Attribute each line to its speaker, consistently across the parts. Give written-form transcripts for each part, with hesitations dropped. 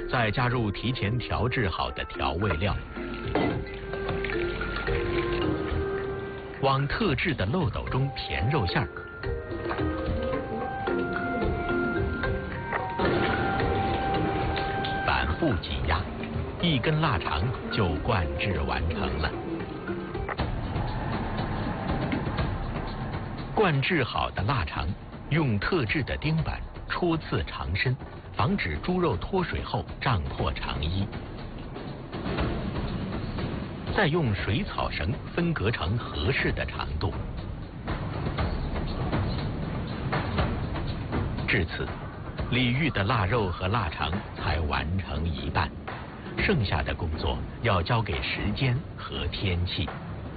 Speaker 1: 再加入提前调制好的调味料，往特制的漏斗中填肉馅儿，反复挤压，一根腊肠就灌制完成了。灌制好的腊肠用特制的钉板戳刺肠身，防止猪肉脱水后胀破肠衣。再用水草绳分隔成合适的长度。至此，李煜的腊肉和腊肠才完成一半，剩下的工作要交给时间和天气。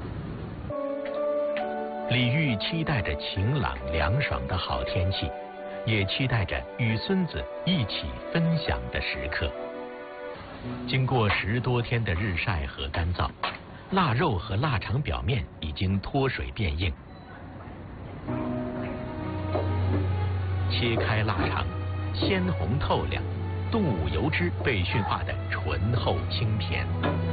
Speaker 1: 李煜期待着晴朗凉爽的好天气，也期待着与孙子一起分享的时刻。经过10多天的日晒和干燥，腊肉和腊肠表面已经脱水变硬。切开腊肠，鲜红透亮，动物油脂被驯化的醇厚清甜。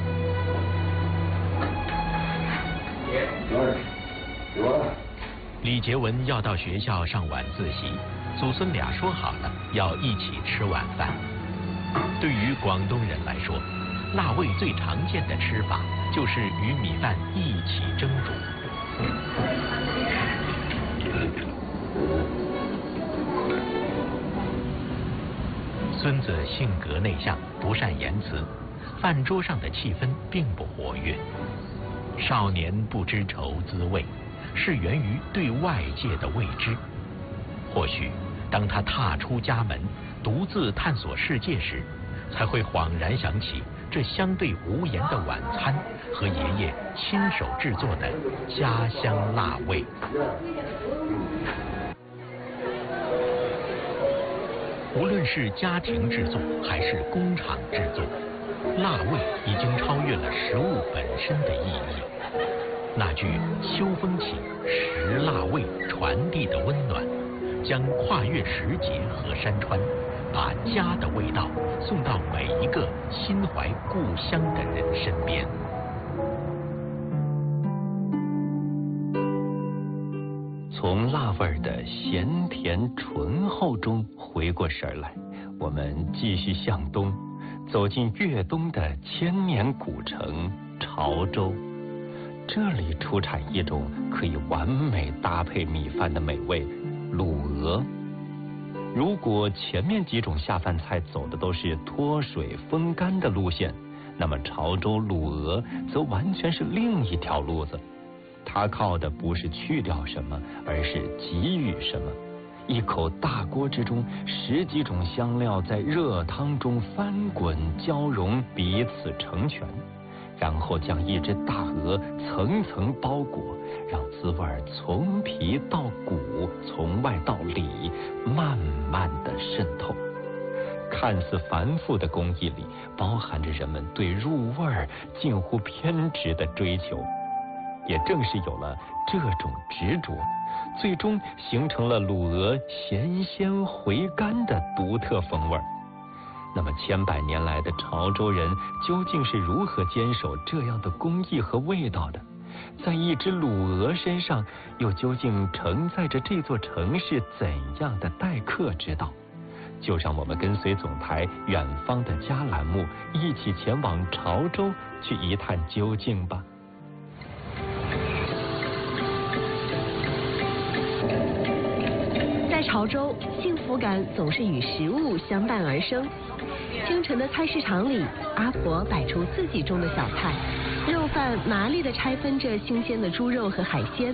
Speaker 1: 李杰文要到学校上晚自习，祖孙俩说好了要一起吃晚饭。对于广东人来说，腊味最常见的吃法就是与米饭一起蒸煮。孙子性格内向，不善言辞，饭桌上的气氛并不活跃。少年不知愁滋味，是源于对外界的未知。或许当他踏出家门，独自探索世界时，才会恍然想起这相对无言的晚餐和爷爷亲手制作的家乡腊味。无论是家庭制作还是工厂制作，腊味已经超越了食物本身的意义。那句秋风起，食腊味传递的温暖，将跨越时节和山川，把家的味道送到每一个心怀故乡的人身边。从腊味的咸甜醇厚中回过神来，我们继续向东，走进粤东的千年古城潮州。这里出产一种可以完美搭配米饭的美味——卤鹅。如果前面几种下饭菜走的都是脱水风干的路线，那么潮州卤鹅则完全是另一条路子。它靠的不是去掉什么，而是给予什么。一口大锅之中，10几种香料在热汤中翻滚交融，彼此成全，然后将一只大鹅层层包裹，让滋味从皮到骨，从外到里，慢慢地渗透。看似繁复的工艺里，包含着人们对入味近乎偏执的追求。也正是有了这种执着，最终形成了卤鹅咸鲜回甘的独特风味。那么千百年来的潮州人究竟是如何坚守这样的工艺和味道的？在一只卤鹅身上，又究竟承载着这座城市怎样的待客之道？就让我们跟随总台远方的家栏目，一起前往潮州去一探究竟吧。
Speaker 2: 在潮州，幸福感总是与食物相伴而生。清晨的菜市场里，阿婆摆出自己种的小菜，肉贩麻利地拆分着新鲜的猪肉和海鲜。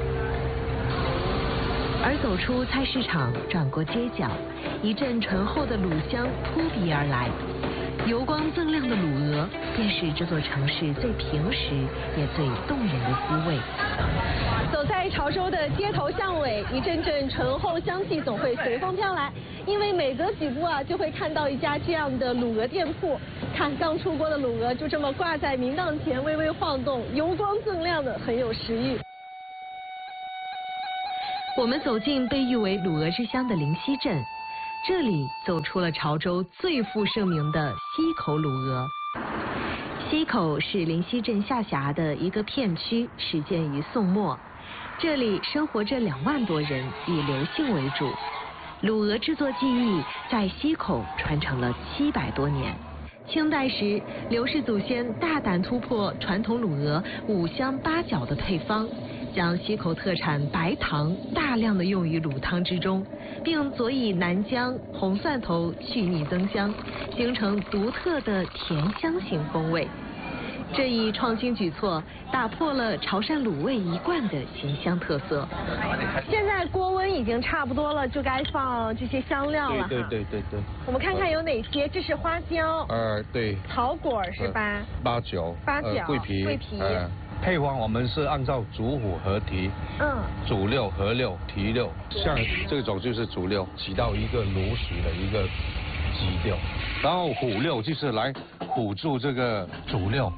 Speaker 2: 而走出菜市场，转过街角，一阵醇厚的卤香扑鼻而来。油光锃亮的卤鹅，便是这座城市最平实也最动人的滋味。
Speaker 3: 走在潮州的街头巷尾，一阵阵醇厚香气总会随风飘来，因为每隔几步就会看到一家这样的卤鹅店铺。看刚出锅的卤鹅就这么挂在明档前微微晃动，油光锃亮的，很有食欲。
Speaker 2: 我们走进被誉为卤鹅之乡的灵溪镇， 这里走出了潮州最负盛名的溪口卤鹅。溪口是灵溪镇下辖的一个片区，始建于宋末。这里生活着2万多人，以刘姓为主。卤鹅制作技艺在溪口传承了700多年。清代时，刘氏祖先大胆突破传统卤鹅5香8角的配方，将溪口特产白糖大量的用于卤汤之中，并佐以南姜、红蒜头去腻增香，形成独特的甜香型风味。这一创新举措打破了潮汕卤味一贯的咸香特色。
Speaker 3: 现在锅温已经差不多了，就该放这些香料了。
Speaker 4: 对。
Speaker 3: 我们看看有哪些，这是花椒。
Speaker 4: 对。
Speaker 3: 草果是吧？
Speaker 4: 八角。桂皮。配方我们是按照主辅合提，主料、合料、提料，像这种就是主料，起到一个卤水的一个基调，然后辅料就是来辅助这个主料。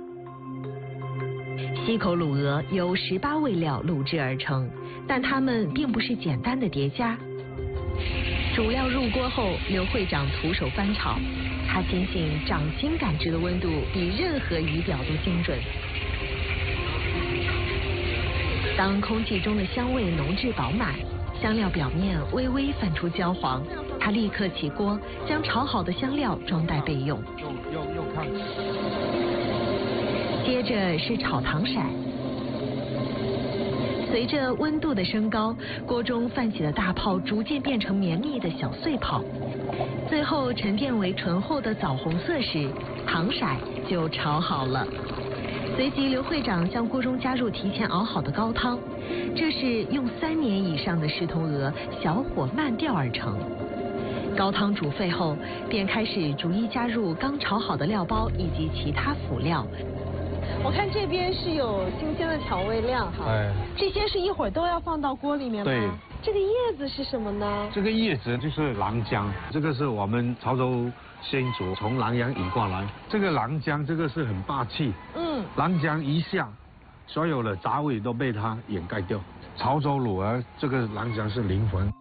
Speaker 2: 溪口卤鹅由18味料卤制而成，但它们并不是简单的叠加。主料入锅后，刘会长徒手翻炒，他坚信掌心感知的温度比任何仪表都精准。当空气中的香味浓质饱满，香料表面微微泛出焦黄，他立刻起锅，将炒好的香料装袋备用。
Speaker 4: 又看。
Speaker 2: 接着是炒糖色，随着温度的升高，锅中泛起的大泡逐渐变成绵密的小碎泡，最后沉淀为醇厚的枣红色时，糖色就炒好了。随即，刘会长向锅中加入提前熬好的高汤，这是用3年以上的狮头鹅小火慢吊而成。高汤煮沸后，便开始逐一加入刚炒好的料包以及其他辅料。
Speaker 3: 我看这边是有新鲜的调味料哈，这些是一会儿都要放到锅里面吗？
Speaker 4: 对。
Speaker 3: 这个叶子是什么呢？
Speaker 4: 这个叶子就是狼姜，这个是我们潮州先祖从南洋引过来。这个狼姜这个是很霸气，狼姜一下，所有的杂味都被它掩盖掉。潮州卤鹅这个狼姜是灵魂。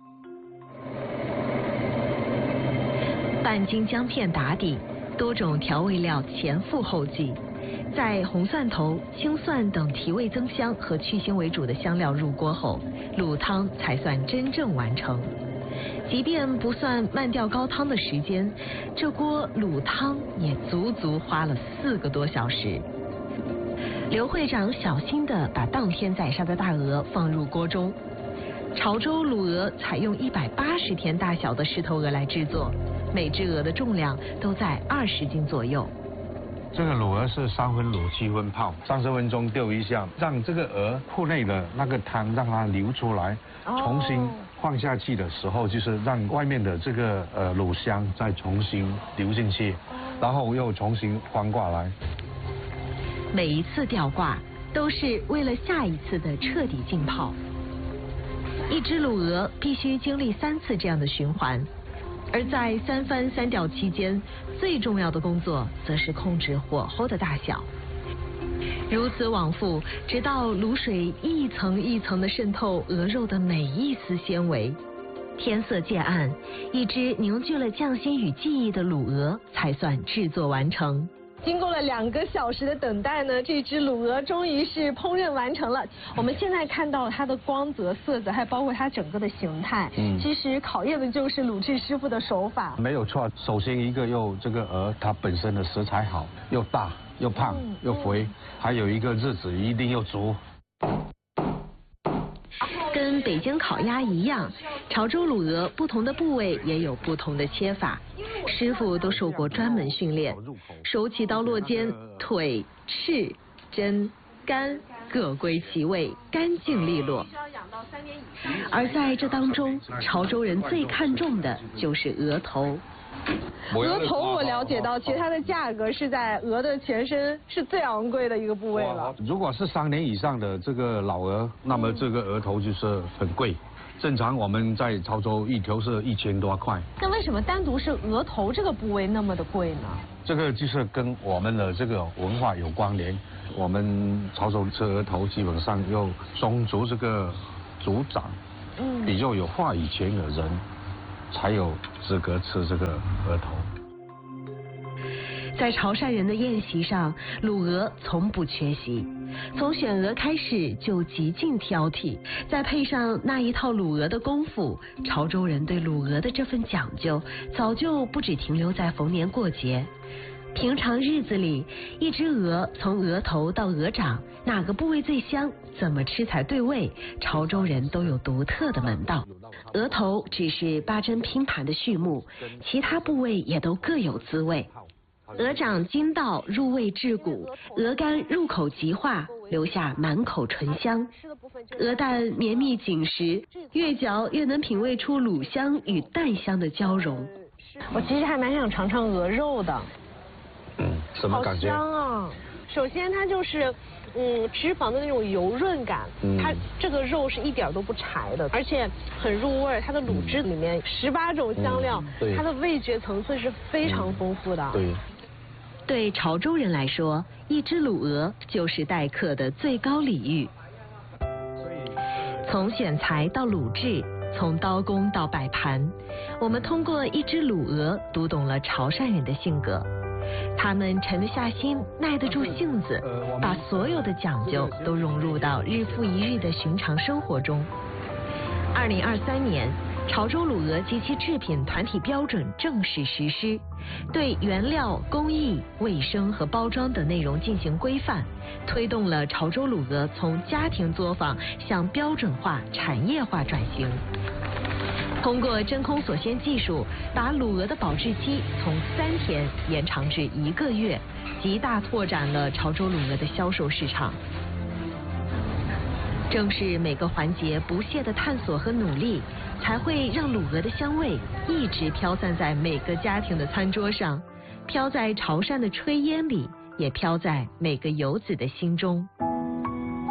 Speaker 2: 半斤姜片打底，多种调味料前赴后继。在红蒜头、青蒜等提味增香和去腥为主的香料入锅后，卤汤才算真正完成。即便不算慢吊高汤的时间，这锅卤汤也足足花了4个多小时。刘会长小心地把当天宰杀的大鹅放入锅中。潮州卤鹅采用180天大小的狮头鹅来制作，每只鹅的重量都在20斤左右。
Speaker 4: 这个卤鹅是3分卤7分泡，30分钟丢一下，让这个鹅腹内的那个汤让它流出来，重新放下去的时候，就是让外面的这个卤香再重新流进去，然后又重新翻过来。
Speaker 2: 每一次吊挂都是为了下一次的彻底浸泡。一只卤鹅必须经历3次这样的循环。而在3翻3吊期间，最重要的工作则是控制火候的大小。如此往复，直到卤水一层一层地渗透鹅肉的每一丝纤维。天色渐暗，一只凝聚了匠心与技艺的卤鹅才算制作完成。
Speaker 3: 经过了2个小时的等待呢，这只卤鹅终于是烹饪完成了。我们现在看到它的光泽、色泽，还包括它整个的形态。其实考验的就是卤制师傅的手法。
Speaker 4: 没有错，首先一个又这个鹅它本身的食材好，又大又胖又肥，还有一个日子一定又足。
Speaker 2: 跟北京烤鸭一样，潮州卤鹅不同的部位也有不同的切法，师傅都受过专门训练，手起刀落间，腿、翅、胗、肝各归其位，干净利落。而在这当中，潮州人最看重的就是鹅头。
Speaker 3: 鹅头我了解到，其实它的价格是在鹅的全身是最昂贵的一个部位了。
Speaker 4: 如果是3年以上的这个老鹅，那么这个鹅头就是很贵。正常我们在潮州一条是1000多块。
Speaker 3: 那为什么单独是鹅头这个部位那么的贵呢？
Speaker 4: 这个就是跟我们的这个文化有关联。我们潮州吃鹅头基本上要宗族这个族长，比较有话语权的人， 才有资格吃这个鹅头。
Speaker 2: 在潮汕人的宴席上，卤鹅从不缺席。从选鹅开始就极尽挑剔，再配上那一套卤鹅的功夫，潮州人对卤鹅的这份讲究，早就不只停留在逢年过节。平常日子里，一只鹅从鹅头到鹅掌，哪个部位最香，怎么吃才对味，潮州人都有独特的门道。鹅头只是八珍拼盘的序幕，其他部位也都各有滋味。鹅掌筋道入味至骨，鹅肝入口即化，留下满口醇香。鹅蛋绵密紧实，越嚼越能品味出卤香与蛋香的交融。
Speaker 3: 我其实还蛮想尝尝鹅肉的。
Speaker 4: 什么感觉？
Speaker 3: 好香啊！首先它就是脂肪的那种油润感，它这个肉是一点都不柴的，而且很入味。它的卤汁里面18种香料，它的味觉层次是非常丰富的。
Speaker 2: 对潮州人来说，一只卤鹅就是待客的最高礼遇。从选材到卤制，从刀工到摆盘，我们通过一只卤鹅读懂了潮汕人的性格。他们沉得下心，耐得住性子，把所有的讲究都融入到日复一日的寻常生活中。2023年，潮州卤鹅及其制品团体标准正式实施，对原料、工艺、卫生和包装等内容进行规范，推动了潮州卤鹅从家庭作坊向标准化、产业化转型。通过真空锁鲜技术，把卤鹅的保质期从3天延长至1个月，极大拓展了潮州卤鹅的销售市场。正是每个环节不懈的探索和努力，才会让卤鹅的香味一直飘散在每个家庭的餐桌上，飘在潮汕的炊烟里，也飘在每个游子的心中。